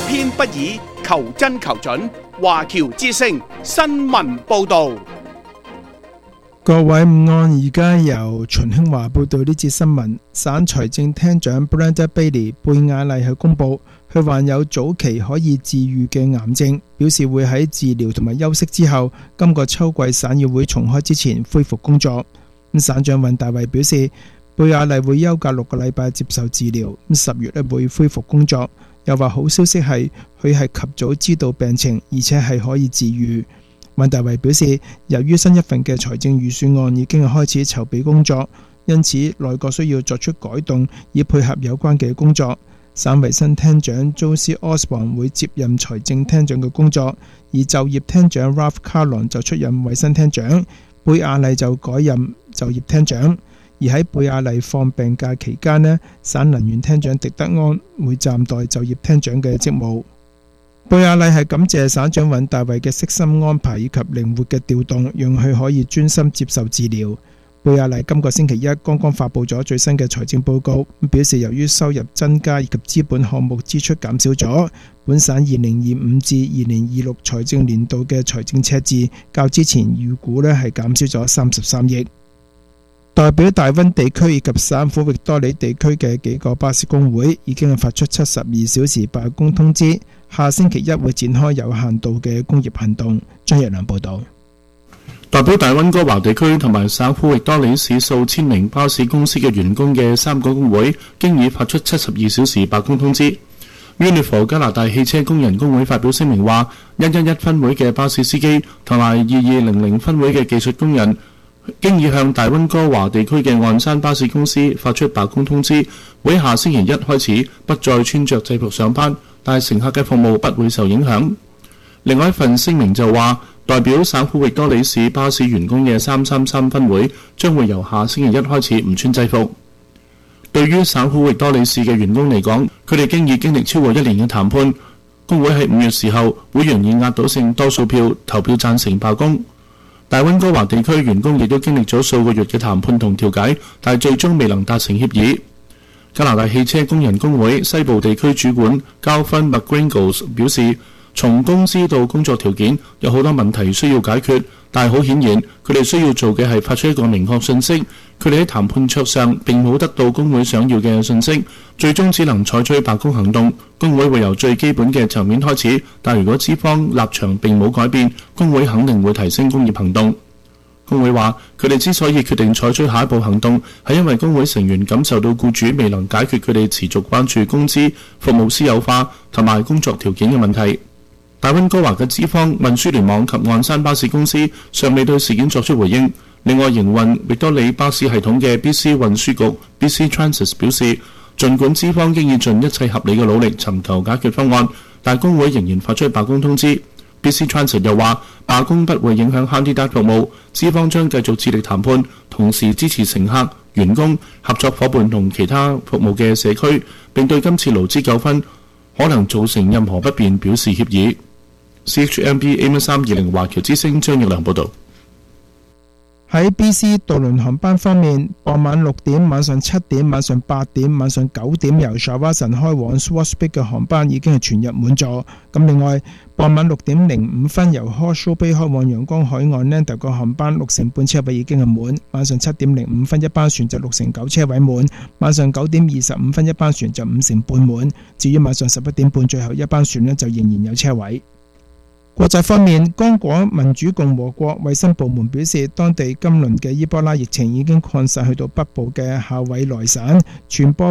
偏不倚，求真求準。華僑之聲新聞報導。 各位午安，而家由秦興華報道呢節新聞。省財政廳長 Brendan Bailey 貝亞麗去公佈，佢患有早期可以治癒嘅癌症，表示會喺治療同埋休息之後，今個秋季省議會重開之前恢復工作。省長尹大衛表示，貝亞麗會休假6個禮拜接受治療，10月會恢復工作。又話好消息係佢係及早知道病情，而且係可以治癒。尹大衛表示，由於新一份嘅財政預算案已經開始籌備工作，因此內閣需要作出改動，以配合有關嘅工作。省衛生廳長 Josie Osborne 會接任財政廳長嘅工作，而就業廳長 Ralph Carlon 就出任衛生廳長，貝亞麗就改任就業廳長。而喺貝亞麗放病假期間呢，省能源廳長狄德安會暫代就業廳長嘅職務。貝亞麗係感謝省長尹大衛嘅悉心安排以及靈活嘅調動，讓佢可以專心接受治療。貝亞麗今個星期一剛剛發布咗最新嘅財政報告，表示由於收入增加以及資本項目支出減少咗，本省2025至2026財政年度嘅財政赤字較之前預估係減少咗33億。代表大溫地區以及省府域多利地區嘅幾個巴士工會已經發出72小時罷工通知，下星期一會展開有限度嘅工業行動。張日良報道。 代表大溫哥華地區同埋省府域多利市數千名巴士公司嘅員工嘅3個工會經已發出72小時罷工通知。Unifor 加拿大汽車工人工會發表聲明話，111分會嘅巴士司機同埋2200分會嘅技術工人經已向大溫哥華地區嘅岸山巴士公司發出罷工通知，會下星期一開始不再穿着制服上班，但係乘客嘅服務不會受影響。另外一份聲明就話，代表省府域多利市巴士員工嘅333分會將會由下星期一開始唔穿制服。對於省府域多利市嘅員工嚟講，佢哋經歷超過1年嘅談判，工會喺5月時候會員以壓倒性多數票投票贊成罷工。大溫哥華地區員工亦都經歷咗數個月嘅談判同調解，但係最終未能達成協議。加拿大汽車工人工會西部地區主管Calvin McGringles 表示，從工資到工作條件有好多問題需要解決，但係好顯然佢哋需要做嘅係發出一個明確信息，佢哋喺談判桌上並冇得到工會想要嘅信息，最終只能採取罷工行動。工會會由最基本嘅層面開始，但如果資方立場並冇改變，工會肯定會提升工業行動。工會話，佢哋之所以決定採取下一步行動，係因為工會成員感受到僱主未能解決佢哋持續關注工資、服務私有化同埋工作條件嘅問題。大溫哥華嘅資方、運輸聯網及岸山巴士公司尚未對事件作出回應。另外，營運域多利巴士系統嘅 BC 運輸局 BC Transit 表示，儘管資方經已盡一切合理嘅努力尋求解決方案，但工會仍然發出罷工通知。BC Transit 又話，罷工不會影響 Handydat 服務，資方將繼續致力談判，同時支持乘客、員工、合作伙伴同其他服務嘅社區，並對今次勞資糾紛可能造成任何不便表示歉意。CHMB AM320 華僑之聲張奕良報導。 喺 BC 渡輪航班方面，傍晚6點、晚上7點、晚上8點、晚上9點由 Shawson 開往 Swartz Bay 嘅航班已經係全日滿座。咁另外，傍晚6點05分由 Horseshoe Bay 開往陽光海岸 Lando 嘅航班6成半車位已經係滿。晚上7點05分一班船就6成9車位滿。晚上9點25分一班船就5成半滿。至於晚上11點半最後一班船就仍然有車位。國際方面，剛果民主共和國衛生部門表示，當地今輪嘅伊波拉疫情已經擴散去到北部嘅夏委內省，傳播